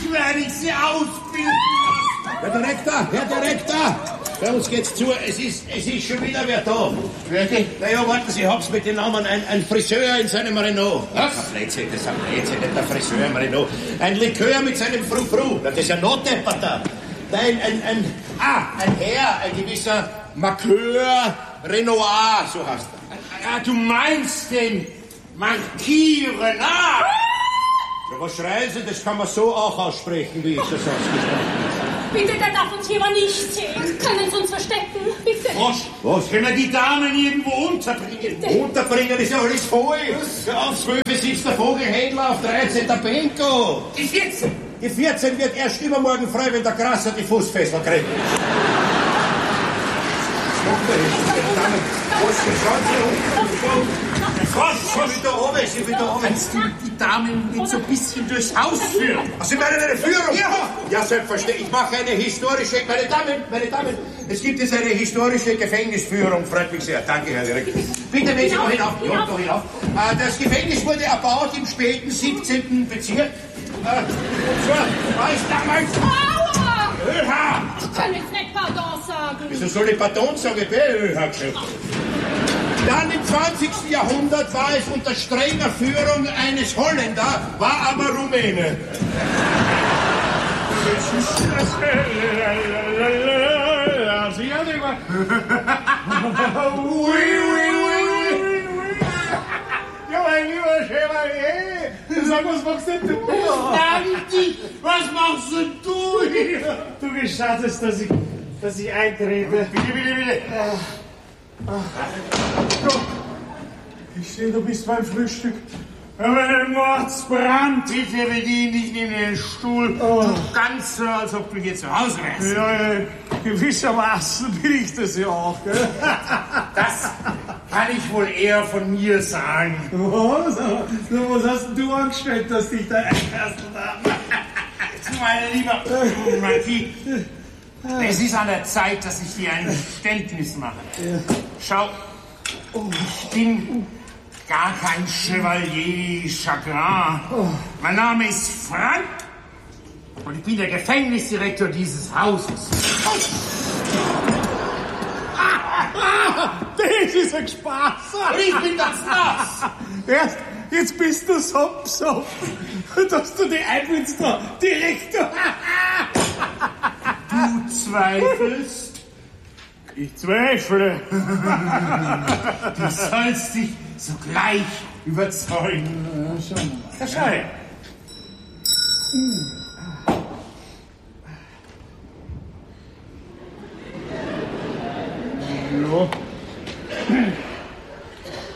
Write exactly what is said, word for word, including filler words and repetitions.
werde ich Sie ausbilden lassen. Herr Direktor, Herr Direktor! Bei uns geht's zu, es ist, es ist schon wieder wer da. Wirklich? Naja, warten Sie, ich hab's mit dem Namen, ein, ein Friseur in seinem Renault. Was? Ein Blödsinn, das ist ein Blödsinn, nicht der Friseur im Renault. Ein Likör mit seinem Frou-Frou, das ist ja Notdepperter. Ein, ein, ein, ah, ein Herr, ein gewisser Marqueur Renoir, so heißt er. Ja, du meinst den Marquis Renard? Ja, was schreien Sie, das kann man so auch aussprechen, wie ich das ausgesprochen habe. Bitte, der darf uns hier aber nicht sehen. Können Sie uns verstecken, bitte? Was? Was? Können wir die Damen irgendwo unterbringen? Bitte. Unterbringen ist ja alles voll. Ja, auf zwölf sitzt der Vogelhändler, auf dreizehn der Benko. Die vierzehn. Die vierzehn wird erst übermorgen frei, wenn der Grasser die Fußfessel kriegt. Was? Was? Sie wieder oben, Sie wieder oben. Kannst du die Damen nicht so ein bisschen durchs Haus führen? Ach, Sie meinen eine Führung? Ja. Ja, selbstverständlich. Ich mache eine historische, meine Damen, meine Damen, es gibt jetzt eine historische Gefängnisführung. Freut mich sehr. Danke, Herr Direktor. Bitte, wenn Sie noch hinauf, ja, noch hinauf. Äh, Das Gefängnis wurde erbaut im späten siebzehnten Bezirk. Äh, Und zwar war es damals... Aua! Ölhaar! Ich kann jetzt nicht Pardon sagen. Wieso soll ich Pardon sagen? Ich bin Ölhaar geschrieben. Dann im zwanzigsten Jahrhundert war es unter strenger Führung eines Holländer, war aber Rumäne. Sie haben immer... Oui, oui, oui, oui. Ja, mein lieber Chevalier, sag, was machst denn du? Danke, was machst denn du hier? Du gestattest, dass ich, dass ich eintrete. Bitte, bitte, bitte. Ich sehe, du bist beim Frühstück. Aber ein Mordsbrand, bitte bedien dich neben den Stuhl. Oh. Du ganz so, als ob du hier zu Hause wärst. Ja, ja, gewissermaßen bin ich das ja auch, gell? Das kann ich wohl eher von mir sagen. Was? Was hast denn du angestellt, dass dich da einlassen darf? Mein lieber Marquis, es ist an der Zeit, dass ich dir ein Geständnis mache. Schau, ich bin gar kein Chevalier Chagrin. Mein Name ist Frank und ich bin der Gefängnisdirektor dieses Hauses. Das ist ein Spaß. Und ich bin ganz nass. Erst, jetzt bist du so besoffen, dass du die einbildest, der Direktor. Du zweifelst? Ich zweifle. Du sollst dich sogleich überzeugen. Ja, schau mal. Ja, schau her. Ja.